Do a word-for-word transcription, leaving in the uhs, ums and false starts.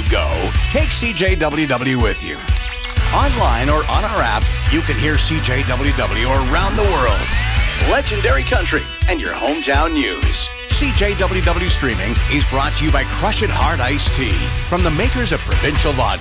you go, take C J W W with you. Online or on our app, you can hear C J W W around the world. Legendary country and your hometown news. C J W W Streaming is brought to you by Crush It Hard Iced Tea from the makers of Provincial Vodka.